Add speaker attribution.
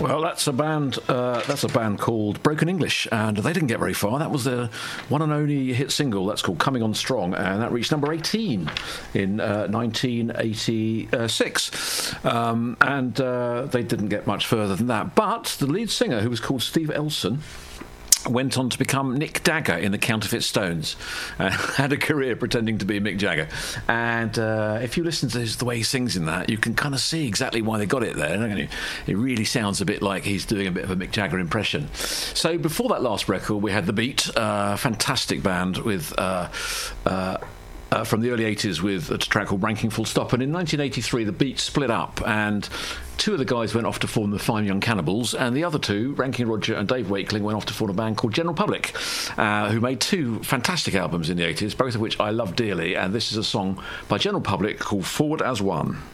Speaker 1: Well, that's a band. That's a band called Broken English, and they didn't get very far. That was their one and only hit single. That's called "Coming On Strong," and that reached number 18 in 1986. And they didn't get much further than that. But the lead singer, who was called Steve Elson, went on to become Mick Jagger in the Counterfeit Stones, had a career pretending to be Mick Jagger. And if you listen to the way he sings in that, you can kind of see exactly why they got it there, don't you? It really sounds a bit like he's doing a bit of a Mick Jagger impression. So before that last record, we had The Beat, fantastic band with... from the early 80s with a track called Ranking Full Stop. And in 1983, the Beat split up, and two of the guys went off to form the Fine Young Cannibals, and the other two, Ranking Roger and Dave Wakeling, went off to form a band called General Public, who made two fantastic albums in the 80s, both of which I love dearly. And this is a song by General Public called Forward as One.